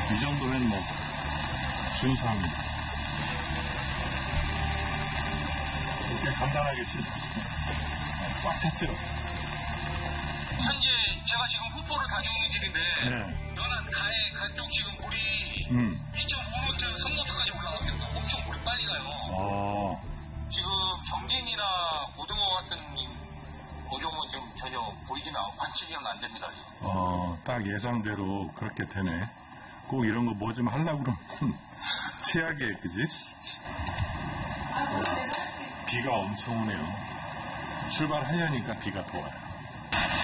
이 정도면 뭐 준수합니다. 이렇게 간단하게 씻었습니다. 꽉 찼죠? 현재 제가 지금 후포를 다녀오는 길인데 네. 연안 가해 간쪽 지금 물이 2.5m, 3m까지 올라갔습니다. 엄청 물이 빨리 가요. 지금 정진이나 고등어 같은 어종은 지금 전혀 보이진 않고 관측이 안 됩니다. 딱 예상대로 그렇게 되네. 꼭 이런 거 뭐 좀 하려고 그러면 최악의, 그지? 비가 엄청 오네요. 출발하려니까 비가 더 와요.